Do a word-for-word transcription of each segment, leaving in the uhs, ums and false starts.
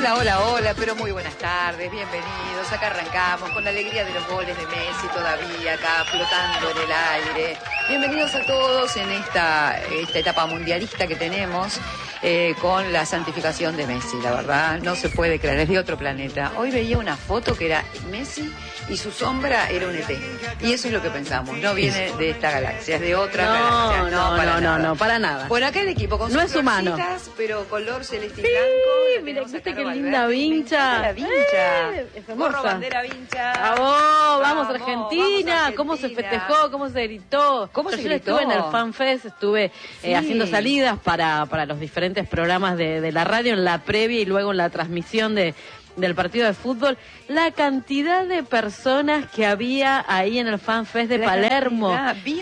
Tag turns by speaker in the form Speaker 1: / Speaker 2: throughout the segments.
Speaker 1: Hola, hola, hola, pero muy buenas tardes, bienvenidos. Acá arrancamos con la alegría de los goles de Messi todavía acá flotando en el aire. Bienvenidos a todos en esta, esta etapa mundialista que tenemos eh, con la santificación de Messi. La verdad, no se puede creer, es de otro planeta. Hoy veía una foto que era Messi y su sombra era un E T. Y eso es lo que pensamos, no viene de esta galaxia, es de otra
Speaker 2: no,
Speaker 1: galaxia. No,
Speaker 2: no,
Speaker 1: para
Speaker 2: no,
Speaker 1: nada.
Speaker 2: no, no, para nada.
Speaker 1: Bueno, acá el equipo con
Speaker 2: no
Speaker 1: sus
Speaker 2: es humano,
Speaker 1: pero color celeste y
Speaker 2: sí,
Speaker 1: blanco.
Speaker 2: mira, viste qué linda vincha.
Speaker 1: La vincha.
Speaker 2: Eh, es
Speaker 1: Gorro,
Speaker 2: hermosa.
Speaker 1: bandera, vincha.
Speaker 2: Vamos, vamos,
Speaker 1: Vamos,
Speaker 2: Argentina.
Speaker 1: vamos,
Speaker 2: ¿Cómo se
Speaker 1: Argentina.
Speaker 2: festejó? ¿Cómo se gritó?
Speaker 1: ¿Cómo
Speaker 2: Yo
Speaker 1: se
Speaker 2: ayer
Speaker 1: gritó?
Speaker 2: estuve en el FanFest, estuve
Speaker 1: Sí.
Speaker 2: eh, haciendo salidas para, para los diferentes programas de, de la radio en la previa y luego en la transmisión de del partido de fútbol. La cantidad de personas que había ahí en el FanFest de
Speaker 1: La
Speaker 2: Palermo,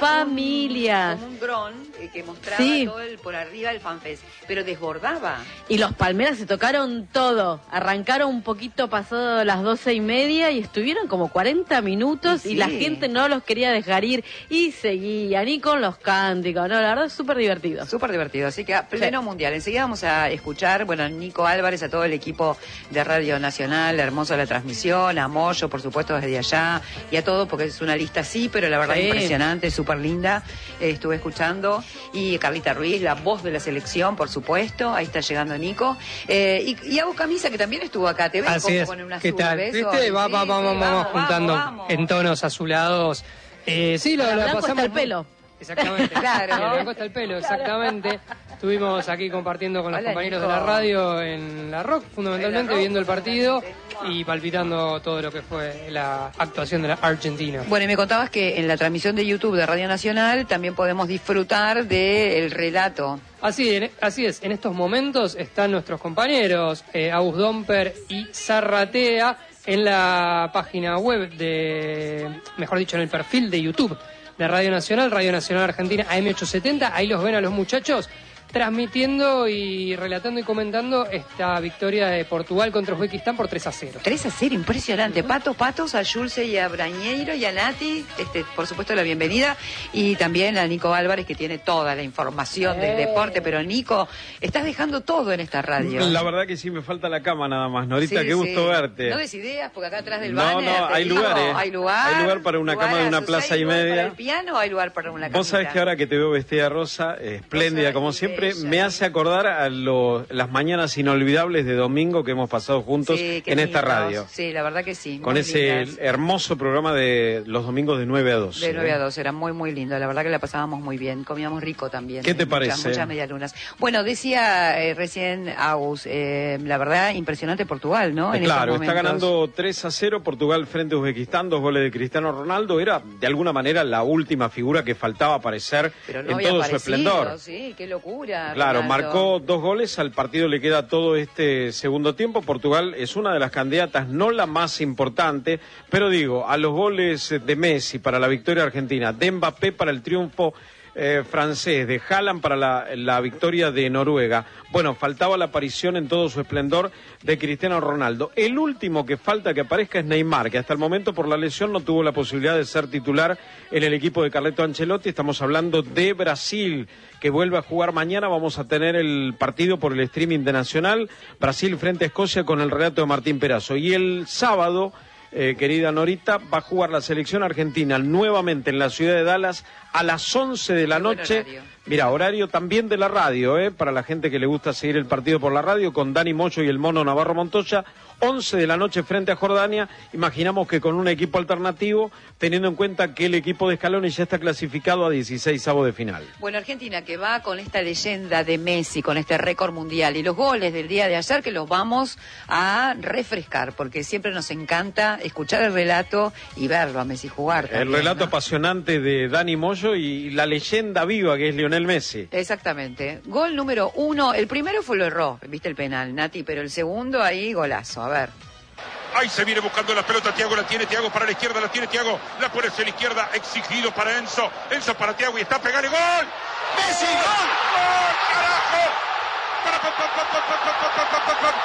Speaker 1: Un,
Speaker 2: familias.
Speaker 1: como un dron eh, que mostraba
Speaker 2: Sí.
Speaker 1: todo el, por arriba del FanFest, pero desbordaba.
Speaker 2: Y los Palmeras se tocaron todo. Arrancaron un poquito pasado las doce y media y estuvieron como cuarenta minutos
Speaker 1: Sí.
Speaker 2: y la gente no los quería dejar ir y seguían y con los cánticos. No, la verdad es súper divertido.
Speaker 1: Súper divertido, así que a pleno
Speaker 2: Sí.
Speaker 1: mundial. Enseguida vamos a escuchar, bueno, a Nico Álvarez, a todo el equipo de Radio Nacional, hermosa la transmisión, a Moyo, por supuesto, desde allá, y a todo, porque es una lista así, pero la verdad
Speaker 2: Sí.
Speaker 1: impresionante, súper linda. Eh, estuve escuchando. Y Carlita Ruiz, la voz de la selección, por supuesto. Ahí está llegando Nico. Eh, y, y Agus Camisa, que también estuvo acá. Te ves
Speaker 3: Así
Speaker 1: como
Speaker 3: es.
Speaker 1: con un azul.
Speaker 3: ¿Qué tal?
Speaker 1: ¿Ves?
Speaker 3: ¿Viste? Va,
Speaker 1: Sí,
Speaker 3: va,
Speaker 1: sí,
Speaker 3: vamos, vamos,
Speaker 1: vamos,
Speaker 3: juntando
Speaker 1: vamos.
Speaker 3: en tonos azulados. Eh, sí, lo,
Speaker 2: Para
Speaker 3: la
Speaker 2: blanco
Speaker 3: pasamos.
Speaker 2: está el pelo.
Speaker 3: Exactamente.
Speaker 1: Claro.
Speaker 3: Sí, el blanco está el pelo, exactamente. Estuvimos aquí compartiendo con los
Speaker 1: Hola,
Speaker 3: compañeros
Speaker 1: Nico.
Speaker 3: de la radio en la Rock, fundamentalmente,
Speaker 1: En la Rock,
Speaker 3: viendo el partido
Speaker 1: fundamentalmente.
Speaker 3: y palpitando todo lo que fue la actuación de la Argentina.
Speaker 1: Bueno, y me contabas que en la transmisión de YouTube de Radio Nacional también podemos disfrutar del relato.
Speaker 3: Así, en- así es, en estos momentos están nuestros compañeros eh, Agus Domper y Zarratea en la página web de, mejor dicho, en el perfil de YouTube de Radio Nacional, Radio Nacional Argentina A M ochocientos setenta, ahí los ven a los muchachos transmitiendo y relatando y comentando esta victoria de Portugal contra Uzbekistán por tres a cero.
Speaker 1: tres a cero, impresionante. Patos, patos, a Julce y a Brañeiro y a Nati, este, por supuesto la bienvenida, y también a Nico Álvarez, que tiene toda la información del
Speaker 2: Eh.
Speaker 1: deporte. Pero Nico, estás dejando todo en esta radio.
Speaker 4: La verdad que sí, me falta la cama nada más, Norita,
Speaker 1: Sí,
Speaker 4: qué gusto
Speaker 1: sí.
Speaker 4: verte.
Speaker 1: No des ideas, porque acá atrás del
Speaker 4: No,
Speaker 1: banner,
Speaker 4: no,
Speaker 1: te
Speaker 4: hay
Speaker 1: digo,
Speaker 4: lugares.
Speaker 1: hay lugar.
Speaker 4: Hay lugar para una cama de una
Speaker 1: lugarazos.
Speaker 4: plaza
Speaker 1: ¿Hay
Speaker 4: y
Speaker 1: lugar
Speaker 4: media?
Speaker 1: para el piano o hay lugar para una camita?
Speaker 4: Vos sabés que ahora que te veo vestida de rosa, eh, espléndida
Speaker 1: sabés,
Speaker 4: como
Speaker 1: qué
Speaker 4: siempre,
Speaker 1: bella.
Speaker 4: me hace acordar a lo- las mañanas inolvidables de domingo que hemos pasado juntos
Speaker 1: Sí, qué
Speaker 4: en esta
Speaker 1: lindos.
Speaker 4: radio.
Speaker 1: Sí, la verdad que sí.
Speaker 4: Con
Speaker 1: muy
Speaker 4: ese
Speaker 1: lindas.
Speaker 4: hermoso programa de los domingos de nueve a doce.
Speaker 1: De nueve
Speaker 4: ¿eh?
Speaker 1: a dos, era muy, muy lindo. La verdad que la pasábamos muy bien. Comíamos rico también.
Speaker 4: ¿Qué te
Speaker 1: eh, muchas,
Speaker 4: parece?
Speaker 1: Muchas medialunas. Bueno, decía eh, recién Agus, eh, la verdad, impresionante Portugal, ¿no? En
Speaker 4: Claro,
Speaker 1: estos
Speaker 4: está
Speaker 1: momentos.
Speaker 4: ganando tres a cero Portugal frente a Uzbekistán, dos goles de Cristiano Ronaldo. Era, de alguna manera, la última figura que faltaba aparecer
Speaker 1: Pero no
Speaker 4: en
Speaker 1: había
Speaker 4: todo su
Speaker 1: aparecido,
Speaker 4: esplendor.
Speaker 1: Sí, qué locura.
Speaker 4: Claro,
Speaker 1: Ronaldo.
Speaker 4: marcó dos goles, al partido le queda todo este segundo tiempo. Portugal es una de las candidatas, no la más importante, pero digo, a los goles de Messi para la victoria argentina, de Mbappé para el triunfo eh, francés, de Haaland para la, la victoria de Noruega. Bueno, faltaba la aparición en todo su esplendor de Cristiano Ronaldo. El último que falta que aparezca es Neymar, que hasta el momento por la lesión no tuvo la posibilidad de ser titular en el equipo de Carleto Ancelotti. Estamos hablando de Brasil, que vuelve a jugar mañana. Vamos a tener el partido por el streaming de Nacional, Brasil frente a Escocia con el relato de Martín Perazo. Y el sábado, eh, querida Norita, va a jugar la selección argentina nuevamente en la ciudad de Dallas a las once de la
Speaker 1: Qué buen
Speaker 4: noche.
Speaker 1: horario.
Speaker 4: Mira, horario también de la radio, ¿eh? Para la gente que le gusta seguir el partido por la radio, con Dani Moyo y el Mono Navarro Montoya, once de la noche frente a Jordania. Imaginamos que con un equipo alternativo, teniendo en cuenta que el equipo de Scaloni ya está clasificado a dieciseisavos de final.
Speaker 1: Bueno, Argentina que va con esta leyenda de Messi, con este récord mundial y los goles del día de ayer que los vamos a refrescar, porque siempre nos encanta escuchar el relato y verlo a Messi jugar también,
Speaker 4: El relato
Speaker 1: ¿no?
Speaker 4: apasionante de Dani Moyo y la leyenda viva que es Lionel Messi.
Speaker 1: Exactamente. Gol número uno. El primero fue lo erró, viste el penal, Nati, pero el segundo ahí, golazo. A ver.
Speaker 5: Ahí se viene buscando la pelota, Thiago la tiene, Thiago para la izquierda, la tiene Thiago, la pone hacia la izquierda, exigido para Enzo, Enzo para Thiago y está a pegarle, ¡gol! ¡Messi, gol! ¡Gol, carajo! Para, pa, pa, pa, pa, pa, pa, pa, pa, pa, pa.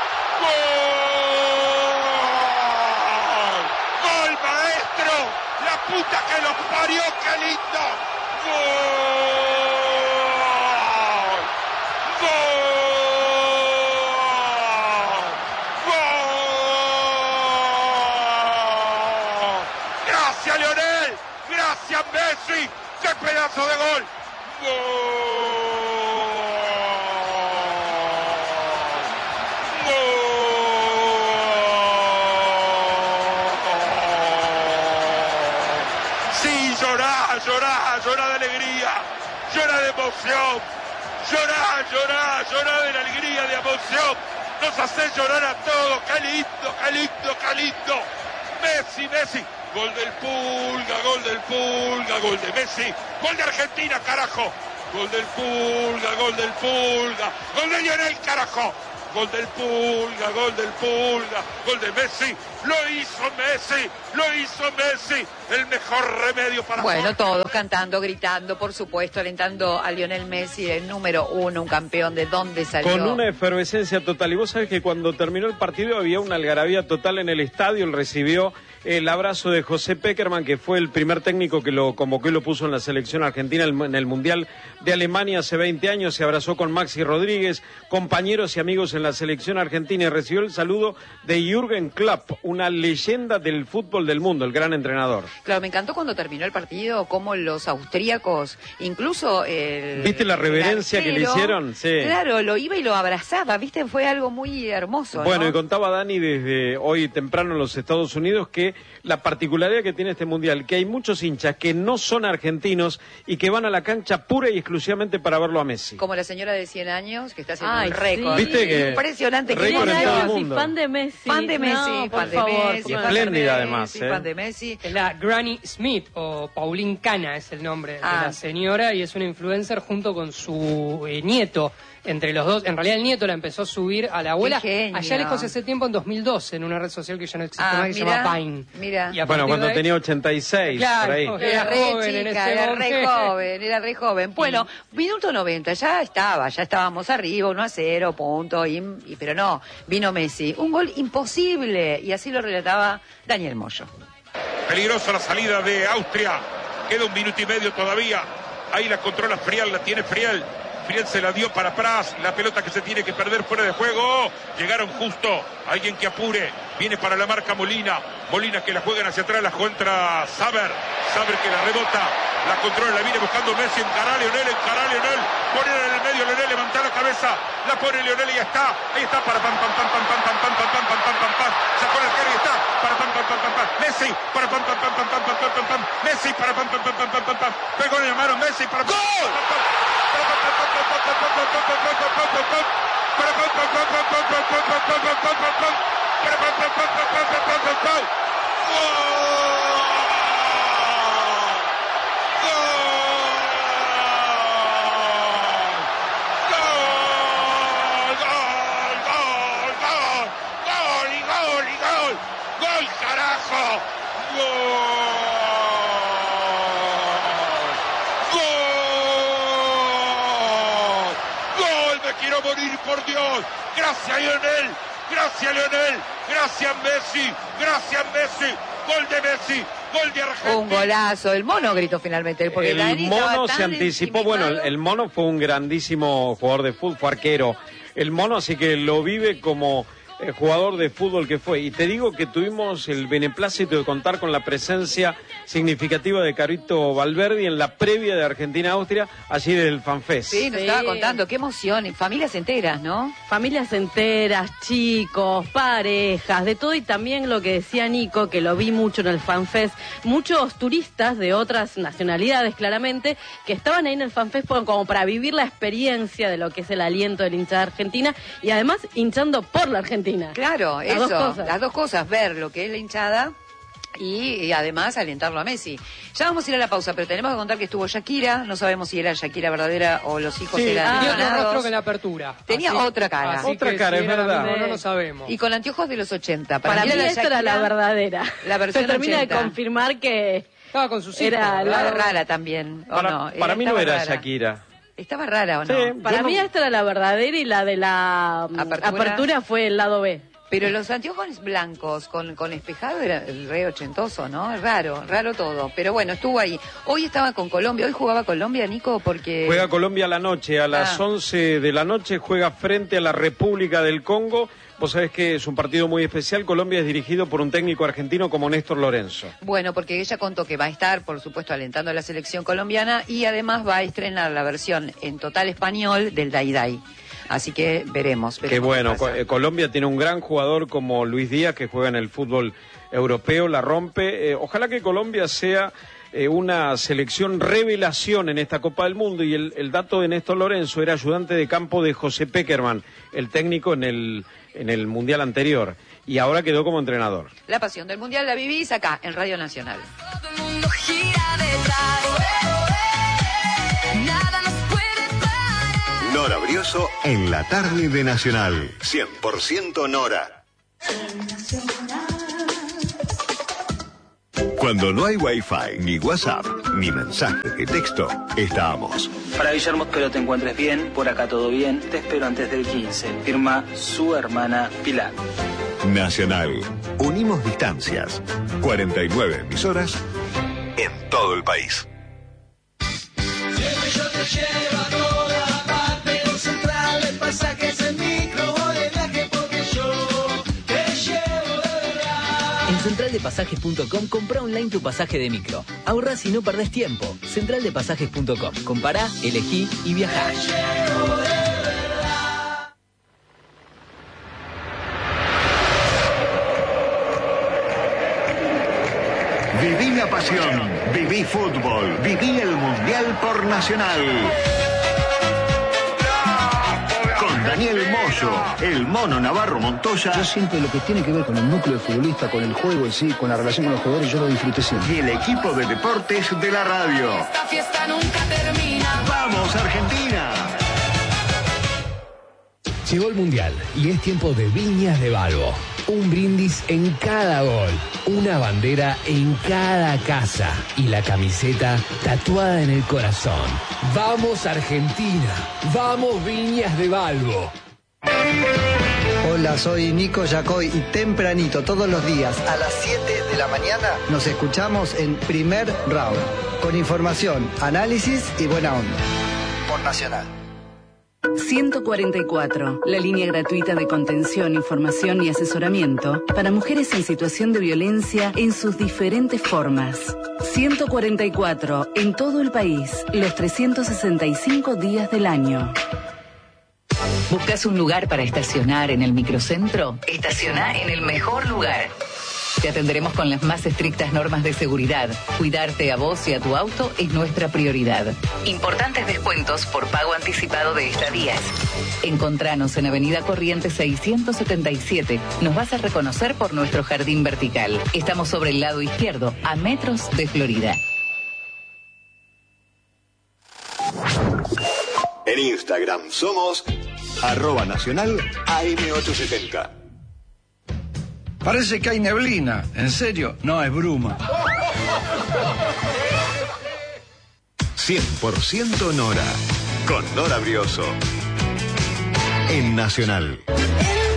Speaker 5: ¡Gol! ¡Gol, maestro! ¡La puta que los parió, qué lindo! ¡Gol! ¡Gol! ¡Gol! pedazo de gol. ¡Gol! Llorá, llorá, llorá de alegría, llorá de emoción, llorá, llorá, llorá de la alegría, de emoción, nos hace llorar a todos, qué lindo, qué lindo, qué lindo. Messi, Messi, gol del Pulga, gol del Pulga, gol de Messi, gol de Argentina, carajo, gol del Pulga, gol del Pulga, gol de Lionel, carajo. Gol del Pulga, gol del Pulga, gol de Messi, lo hizo Messi, lo hizo Messi, el mejor remedio para...
Speaker 1: Bueno, todos cantando, gritando, por supuesto, alentando a Lionel Messi, el número uno, un campeón, ¿de dónde salió?
Speaker 4: Con una efervescencia total. Y vos sabés que cuando terminó el partido había una algarabía total en el estadio, él recibió el abrazo de José Pekerman, que fue el primer técnico que lo convocó y lo puso en la selección argentina en el Mundial de Alemania hace veinte años, se abrazó con Maxi Rodríguez, compañeros y amigos en la selección argentina, y recibió el saludo de Jürgen Klopp, una leyenda del fútbol del mundo, el gran entrenador.
Speaker 1: Claro, me encantó cuando terminó el partido, cómo los austríacos, incluso el...
Speaker 4: ¿Viste la reverencia
Speaker 1: arquero,
Speaker 4: que le hicieron? Sí.
Speaker 1: Claro, lo iba y lo abrazaba, ¿viste? Fue algo muy hermoso,
Speaker 4: Bueno,
Speaker 1: ¿no?
Speaker 4: y contaba Dani desde hoy temprano en los Estados Unidos que la particularidad que tiene este Mundial, que hay muchos hinchas que no son argentinos y que van a la cancha pura y exclusivamente para verlo a Messi.
Speaker 1: Como la señora de cien años, que está haciendo
Speaker 2: Ay,
Speaker 1: un récord.
Speaker 2: sí.
Speaker 4: ¿Viste que
Speaker 1: Impresionante.
Speaker 4: récord
Speaker 1: que
Speaker 4: en todo el
Speaker 2: y
Speaker 4: mundo?
Speaker 2: fan de Messi.
Speaker 1: Fan de Messi,
Speaker 2: No, por
Speaker 1: fan de
Speaker 2: favor,
Speaker 1: Messi,
Speaker 2: por
Speaker 1: fan de
Speaker 4: espléndida
Speaker 1: Messi,
Speaker 4: además, ¿eh?
Speaker 1: fan de Messi.
Speaker 3: Es la Granny Smith, o Pauline Cana es el nombre
Speaker 1: Ah.
Speaker 3: de la señora, y es una influencer junto con su eh, nieto. Entre los dos, en realidad el nieto la empezó a subir a la abuela
Speaker 1: Qué genio.
Speaker 3: allá lejos ese tiempo, en dos mil doce, en una red social que ya no existe
Speaker 1: Ah,
Speaker 3: más, que se
Speaker 1: mira,
Speaker 3: llama Vine.
Speaker 1: mira.
Speaker 3: Y a
Speaker 4: Bueno,
Speaker 3: partir
Speaker 4: cuando
Speaker 3: de ahí-
Speaker 4: tenía ochenta y seis,
Speaker 3: Claro,
Speaker 4: por ahí.
Speaker 3: no,
Speaker 1: Era
Speaker 3: Era
Speaker 1: re
Speaker 3: joven en
Speaker 1: chica,
Speaker 3: ese
Speaker 1: era
Speaker 3: momento.
Speaker 1: re joven, era re joven. Bueno, minuto noventa, ya estaba, ya estábamos arriba, uno a cero, punto, y, y- pero no, vino Messi. Un gol imposible, y así lo relataba Daniel Moyo.
Speaker 5: Peligrosa la salida de Austria. Queda un minuto y medio todavía. Ahí la controla Frial, la tiene Frial. Frial se la dio para Pras. La pelota que se tiene que perder fuera de juego. Llegaron justo. Alguien que apure. Viene para la marca Molina. Molina que la juegan hacia atrás. La contra Saber. Saber que la rebota. La controla. La viene buscando Messi. Encará a Lionel. Encará a Lionel. Poner en el medio Lionel. Levanta la cabeza. La pone Lionel y ya está. Ahí está para pam pam pam pam pam pam pam pam pam pam pam pam pam. Sacó el arquero y está. Para pam pam pam pam pam. Messi. Para pam pam pam pam pam pam pam pam. Messi. Para pam pam pam pam pam pam pam. Pegó en la mano Messi. Para ¡gol! ¡Gol, carajo! quiero morir, por Dios. Gracias, Lionel. Gracias, Lionel. Gracias, Messi. Gracias, Messi. Gol de Messi. Gol de Argentina.
Speaker 1: Un golazo. El mono gritó finalmente. Porque
Speaker 4: El
Speaker 1: Dani estaba
Speaker 4: mono
Speaker 1: tan
Speaker 4: se anticipó. Bueno, el, el mono fue un grandísimo jugador de fútbol, fue arquero. El mono, así que lo vive como eh, jugador de fútbol que fue. Y te digo que tuvimos el beneplácito de contar con la presencia significativa de Carito Valverde en la previa de Argentina-Austria, allí del FanFest.
Speaker 1: Sí, nos
Speaker 2: Sí.
Speaker 1: estaba contando. Qué emoción. Y familias enteras, ¿no?
Speaker 2: Familias enteras, chicos, parejas, de todo, y también lo que decía Nico, que lo vi mucho en el FanFest, muchos turistas de otras nacionalidades, claramente, que estaban ahí en el FanFest por- como para vivir la experiencia de lo que es el aliento del hincha de Argentina, y además hinchando por la Argentina.
Speaker 1: Claro,
Speaker 2: Las
Speaker 1: eso.
Speaker 2: dos cosas.
Speaker 1: Las dos cosas. Ver lo que es la hinchada. Y, y además alentarlo a Messi. Ya vamos a ir a la pausa, pero tenemos que contar que estuvo Shakira. No sabemos si era Shakira verdadera o los hijos
Speaker 4: Sí,
Speaker 1: eran
Speaker 2: ah,
Speaker 3: Tenía otro
Speaker 1: clonados.
Speaker 3: rostro que en la apertura.
Speaker 1: Tenía
Speaker 3: Así-
Speaker 1: otra cara.
Speaker 3: así
Speaker 4: Otra
Speaker 3: que
Speaker 4: cara,
Speaker 3: si
Speaker 4: es
Speaker 3: era la
Speaker 4: verdad.
Speaker 3: misma, no lo sabemos.
Speaker 1: Y con anteojos de los ochenta.
Speaker 2: Para, mí
Speaker 1: la
Speaker 2: esta era la
Speaker 1: Shakira-
Speaker 2: verdadera.
Speaker 1: la versión
Speaker 2: Se termina
Speaker 1: ochenta.
Speaker 2: de confirmar que
Speaker 3: Estaba con sus hijos.
Speaker 2: Era
Speaker 3: ¿verdad?
Speaker 1: Estaba rara también, ¿o
Speaker 4: Para,
Speaker 1: no?
Speaker 4: para mí no
Speaker 1: estaba
Speaker 4: era
Speaker 1: rara.
Speaker 4: Shakira.
Speaker 1: Estaba rara, ¿o no?
Speaker 4: Sí.
Speaker 2: para
Speaker 4: Yo
Speaker 2: mí
Speaker 4: no-
Speaker 2: esta era la verdadera, y la de la mm,
Speaker 1: Apertura.
Speaker 2: apertura, fue el lado B.
Speaker 1: Pero los anteojos blancos con, con espejado era el re ochentoso, ¿no? Es raro, raro todo. Pero bueno, estuvo ahí. Hoy estaba con Colombia. Hoy jugaba Colombia, Nico, porque...
Speaker 4: Juega Colombia a la noche. A las
Speaker 1: ah.
Speaker 4: once de la noche juega frente a la República del Congo. Vos sabés que es un partido muy especial. Colombia es dirigido por un técnico argentino como Néstor Lorenzo.
Speaker 1: Bueno, porque ella contó que va a estar, por supuesto, alentando a la selección colombiana y además va a estrenar la versión en total español del Dai Dai. Así que veremos. veremos
Speaker 4: qué bueno.
Speaker 1: qué
Speaker 4: Colombia tiene un gran jugador como Luis Díaz, que juega en el fútbol europeo, la rompe. Eh, ojalá que Colombia sea eh, una selección revelación en esta Copa del Mundo. Y el, el dato de Néstor Lorenzo era ayudante de campo de José Peckerman, el técnico en el... en el Mundial anterior, y ahora quedó como entrenador.
Speaker 1: La pasión del Mundial la vivís acá, en Radio Nacional.
Speaker 6: Todo el mundo gira detrás. Nada nos puede parar.
Speaker 7: Nora Brioso en la tarde de Nacional. cien por ciento Nora. Cuando no hay Wi-Fi, ni WhatsApp, ni mensaje de texto, estamos.
Speaker 8: Para Guillermo, espero te encuentres bien, por acá todo bien, te espero antes del quince. Firma su hermana Pilar.
Speaker 7: Nacional. Unimos distancias. cuarenta y nueve emisoras en todo el país.
Speaker 9: Siempre yo te llevo a toda parte, en Central de Pasajes en micro o de viaje, porque yo te llevo de verdad.
Speaker 10: En central de pasajes punto com compra online tu pasaje de micro. Ahorras y no perdés tiempo. central de pasajes punto com. Compará, elegí y viajá.
Speaker 9: Te llevo de verdad.
Speaker 7: Viví la pasión, viví fútbol, viví el Mundial por Nacional. Con Daniel Moyo, el Mono Navarro Montoya.
Speaker 11: Yo siempre lo que tiene que ver con el núcleo de futbolista, con el juego en sí, con la relación con los jugadores, yo lo disfruté siempre.
Speaker 7: Y el equipo de deportes de la radio.
Speaker 6: Esta fiesta nunca termina.
Speaker 7: ¡Vamos, Argentina!
Speaker 12: Llegó el Mundial y es tiempo de Viñas de Balbo. Un brindis en cada gol, una bandera en cada casa y la camiseta tatuada en el corazón. ¡Vamos Argentina! ¡Vamos Viñas de Balbo!
Speaker 13: Hola, soy Nico Yacoy y tempranito todos los días a las siete de la mañana nos escuchamos en Primer Round con información, análisis y buena onda. Por Nacional.
Speaker 14: ciento cuarenta y cuatro, la línea gratuita de contención, información y asesoramiento para mujeres en situación de violencia en sus diferentes formas. ciento cuarenta y cuatro, en todo el país, los trescientos sesenta y cinco días del año.
Speaker 15: ¿Buscas un lugar para estacionar en el microcentro? Estaciona en el mejor lugar. Te atenderemos con las más estrictas normas de seguridad. Cuidarte a vos y a tu auto es nuestra prioridad. Importantes descuentos por pago anticipado de estadías. Encontranos en Avenida Corrientes seiscientos setenta y siete. Nos vas a reconocer por nuestro jardín vertical. Estamos sobre el lado izquierdo, a metros de Florida.
Speaker 7: En Instagram somos arroba nacional A M ochocientos setenta.
Speaker 16: Parece que hay neblina. ¿En serio? No, es bruma.
Speaker 7: cien por ciento Nora. Con Nora Brioso. En Nacional.